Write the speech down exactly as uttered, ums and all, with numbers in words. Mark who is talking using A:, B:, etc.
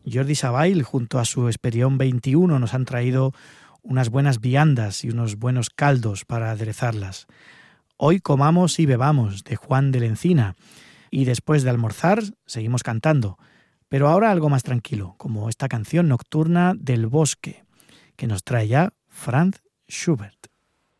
A: Jordi Savall junto a su Esperión veintiuno nos han traído unas buenas viandas y unos buenos caldos para aderezarlas. Hoy comamos y bebamos, de Juan de la Encina, y después de almorzar seguimos cantando, pero ahora algo más tranquilo, como esta canción nocturna del bosque, que nos trae ya Franz Schubert.